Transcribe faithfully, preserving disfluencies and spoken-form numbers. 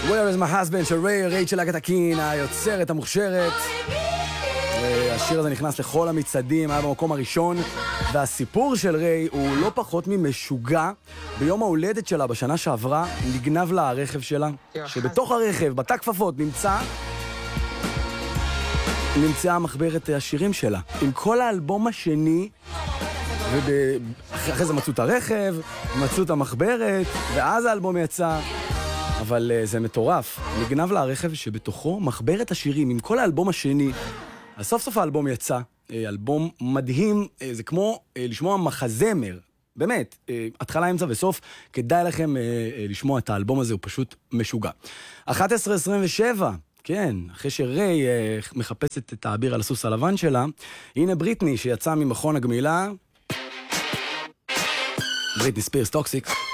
Where is my husband של ריי, ריי של להקת הקין, היוצרת המוכשרת. השיר הזה נכנס לכל המצעדים, היה במקום הראשון, והסיפור של ריי הוא לא פחות ממשוגע. ביום ההולדת שלה בשנה שעברה נגנב לה הרכב שלה, שבתוך הרכב, בתא כפפות, נמצא נמצאה מחברת השירים שלה, עם כל האלבום השני, ואחרי זה מצאו את הרכב, מצאו את המחברת, ואז האלבום יצא. אבל uh, זה מטורף, נגנב לה הרכב שבתוכו מחברת השירים עם כל האלבום השני. אז סוף סוף האלבום יצא, אלבום מדהים, זה כמו לשמוע מחזמר, באמת, התחלה, אמצע וסוף, כדאי לכם לשמוע את האלבום הזה, הוא פשוט משוגע. אחת עשרה עשרים ושבע, כן, אחרי שריי מחפשת את האביר על הסוס הלבן שלה, הנה בריטני שיצאה ממכון הגמילה, בריטני ספירס טוקסיק.